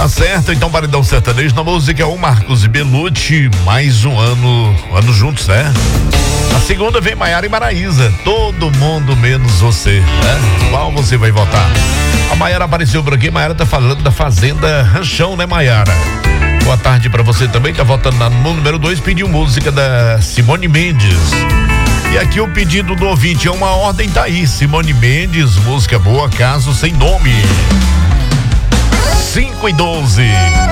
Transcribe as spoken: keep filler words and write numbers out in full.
certo, então Paredão Sertanejo na música o Marcos e Belucci, mais um ano, ano juntos, né? A segunda vem Maiara e Maraísa, todo mundo menos você, né? Qual você vai votar? A Maiara apareceu por aqui, Maiara tá falando da Fazenda Ranchão, né, Maiara? Boa tarde pra você também, tá votando na número dois, pediu música da Simone Mendes. E aqui o pedido do ouvinte é uma ordem, tá aí, Simone Mendes, música boa, Caso Sem Nome. cinco e doze.